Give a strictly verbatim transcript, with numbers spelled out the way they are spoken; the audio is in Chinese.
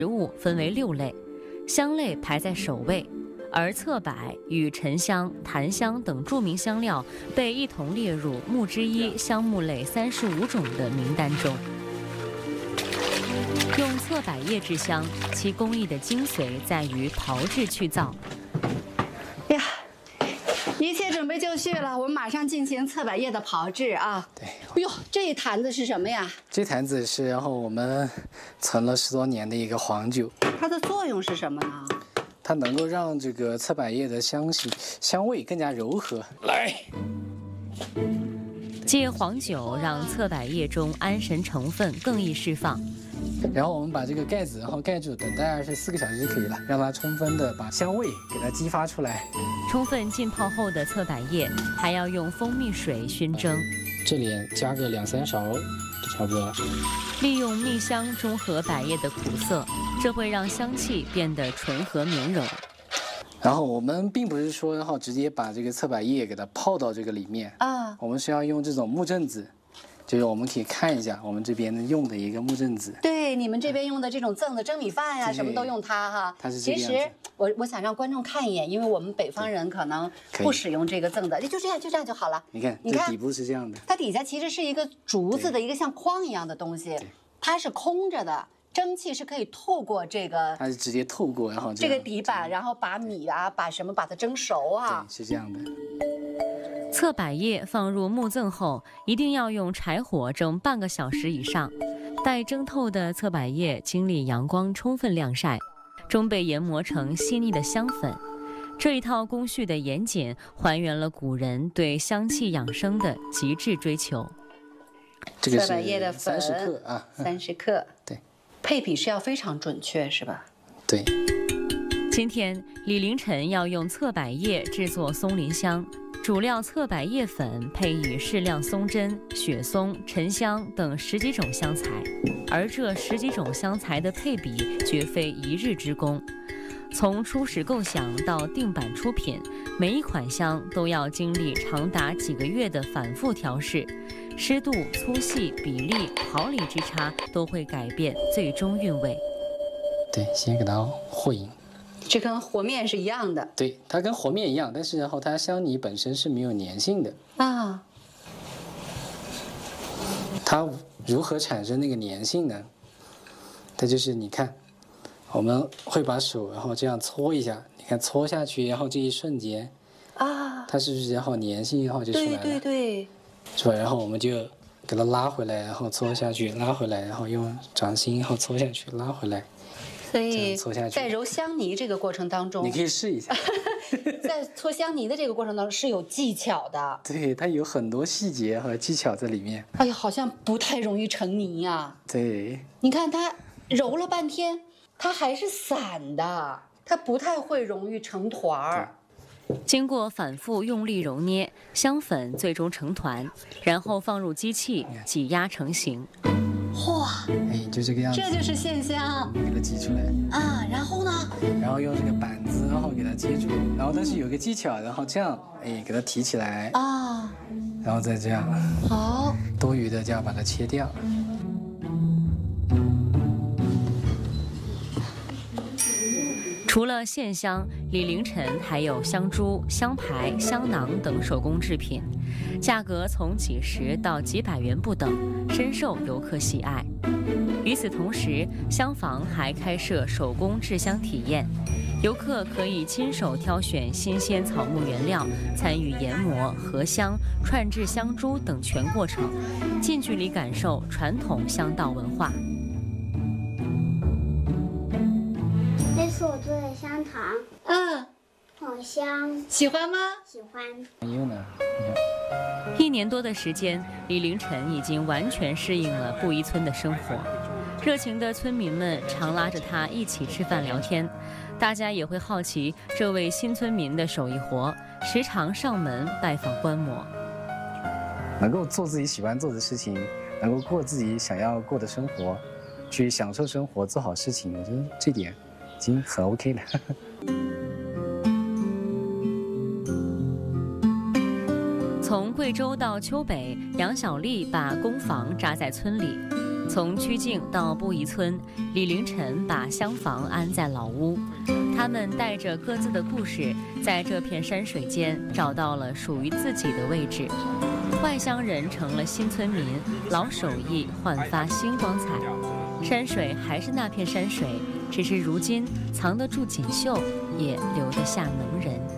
植物分为六类，香类排在首位，而侧柏与沉香、檀香等著名香料被一同列入木之一香木类三十五种的名单中。用侧柏叶制香，其工艺的精髓在于炮制去燥。 呀，一切准备就绪了，我们马上进行侧柏叶的炮制啊。 对。 哎呦，这一坛子是什么呀？ 这坛子是然后我们存了十多年的一个黄酒。 它的作用是什么呢？ 它能够让这个侧柏叶的香气、香味更加柔和。来， 借黄酒让侧柏叶中安神成分更易释放。 然后我们把这个盖子然后盖住，等待二十四个小时就可以了，让它充分的把香味给它激发出来。 充分浸泡后的侧柏叶还要用蜂蜜水熏蒸， 这里加个两三勺就差不多了。 利用蜜香中和柏叶的苦涩，这会让香气变得醇和绵柔。 然后我们并不是说然后直接把这个侧柏叶给它泡到这个里面啊，我们是要用这种木镇子。就是我们可以看一下我们这边用的一个木镇子， 对，你们这边用的这种甑子蒸米饭呀、啊，什么都用它哈。 它是这个样子。 其实我我想让观众看一眼，因为我们北方人可能不使用这个甑子，就这样就这样就好了。 你看，你看，这底部是这样的， 它底下其实是一个竹子的一个像筐一样的东西，它是空着的。蒸汽是可以透过这个， 它是直接透过，然后这个底板，然后把米啊，把什么把它蒸熟啊。 对，是这样的。 侧柏叶放入木甑后，一定要用柴火蒸半个小时以上。待蒸透的侧柏叶经历阳光充分晾晒，终被研磨成细腻的香粉。这一套工序的严谨，还原了古人对香气养生的极致追求。 这个是侧柏叶的粉， 三十克啊， 三十克。 对。 配比是要非常准确，是吧？ 对。 今天李凌晨要用侧柏叶制作松林香，主料侧柏叶粉配以适量松针、雪松、沉香等十几种香材，而这十几种香材的配比绝非一日之功。从初始构想到定版出品，每一款香都要经历长达几个月的反复调试，湿度、粗细、比例、毫厘之差都会改变最终韵味。 对，先给它和匀。 这跟和面是一样的。 对，它跟和面一样，但是然后它香泥本身是没有粘性的啊。它如何产生那个粘性呢？它就是你看。我们会把手然后这样搓一下，你看搓下去，然后这一瞬间，啊，它是不是然后粘性然后就出来了？ 对对对， 是吧？然后我们就给它拉回来，然后搓下去，拉回来，然后用掌心然后搓下去，拉回来。 所以搓下去， 在揉香泥这个过程当中， 你可以试一下。 在搓香泥的这个过程当中是有技巧的， 对，它有很多细节和技巧在里面。 哎呀，好像不太容易成泥呀、啊。 对， 你看它揉了半天。它还是散的，它不太会容易成团儿。 经过反复用力揉捏，香粉最终成团，然后放入机器挤压成型。 哇， 哎，就这个样子。 这就是线香， 给它挤出来啊。然后呢？ 然后用这个板子，然后给它接住。然后但是有个技巧，然后这样，哎，给它提起来啊，然后再这样。 好。 多余的就要把它切掉。 除了线香，李凌晨还有香珠、香牌、香囊等手工制品，价格从几十到几百元不等，深受游客喜爱。与此同时，香坊还开设手工制香体验，游客可以亲手挑选新鲜草木原料，参与研磨、合香、串制香珠等全过程，近距离感受传统香道文化。 这是我做的香糖， 嗯， 好香， 喜欢吗？ 喜欢。 用呢？ 一年多的时间，李凌晨已经完全适应了布依村的生活。热情的村民们常拉着他一起吃饭聊天，大家也会好奇这位新村民的手艺活，时常上门拜访观摩。 能够做自己喜欢做的事情，能够过自己想要过的生活，去享受生活，做好事情，我觉得这点已经很 OK 了。从贵州到丘北，杨小丽把工坊扎在村里。 从曲靖到布宜村，李凌晨把乡房安在老屋，他们带着各自的故事，在这片山水间找到了属于自己的位置。外乡人成了新村民，老手艺焕发新光彩。山水还是那片山水，只是如今藏得住锦绣，也留得下能人。